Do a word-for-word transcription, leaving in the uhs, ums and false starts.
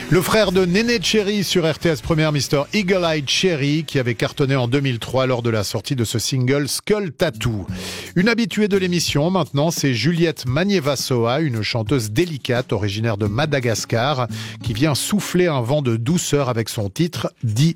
Le frère de Néné Cherry sur R T S Première, Mister Eagle Eyed Cherry, qui avait cartonné en deux mille trois lors de la sortie de ce single Skull Tattoo. Une habituée de l'émission maintenant, c'est Juliette Magnieva-Soa, une chanteuse délicate originaire de Madagascar, qui vient souffler un vent de douceur avec son titre « Dis ».